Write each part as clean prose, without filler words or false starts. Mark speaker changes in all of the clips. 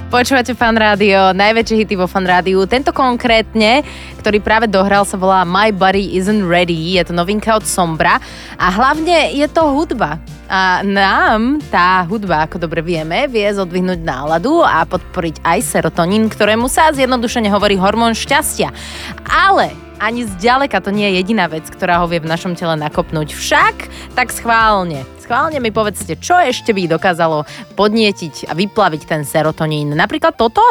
Speaker 1: Počúvate Fan Rádio, najväčšie hity vo Fan Rádiu. Tento konkrétne, ktorý práve dohral, sa volá My Body Isn't Ready. Je to novinka od Sombra a hlavne je to hudba. A nám tá hudba, ako dobre vieme, vie zodvihnúť náladu a podporiť aj serotonín, ktorému sa zjednodušene hovorí hormón šťastia. Ale ani zďaleka to nie je jediná vec, ktorá ho vie v našom tele nakopnúť. Však, tak schválne mi povedzte, čo ešte by dokázalo podnietiť a vyplaviť ten serotonín. Napríklad toto?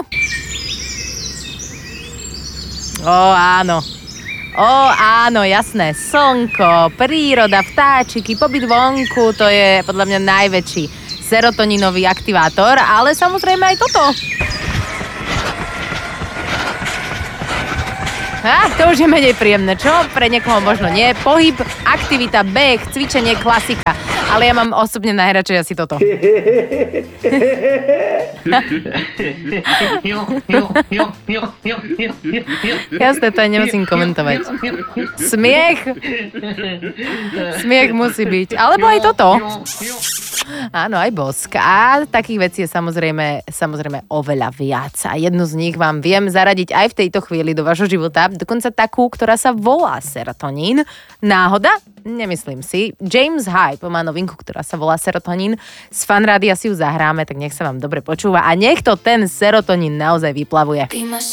Speaker 1: Áno, jasné. Slnko, príroda, vtáčiky, pobyt vonku, to je podľa mňa najväčší serotonínový aktivátor, ale samozrejme aj toto. To už je menej príjemné, čo? Pre niekoho možno nie. Pohyb, aktivita, beh, cvičenie, klasika. Ale ja mám osobne najradšej asi toto. Jasné, to aj nemusím komentovať. Smiech musí byť. Alebo aj toto. Áno, aj bosk. A takých vecí je samozrejme oveľa viac. A jednu z nich vám viem zaradiť aj v tejto chvíli do vášho života. Dokonca takú, ktorá sa volá serotonín. Náhoda? Nemyslím si. James Hype má novinku, ktorá sa volá Serotonín. Z Fan Rádia si ju zahráme, tak nech sa vám dobre počúva a nech to ten serotonín naozaj vyplavuje.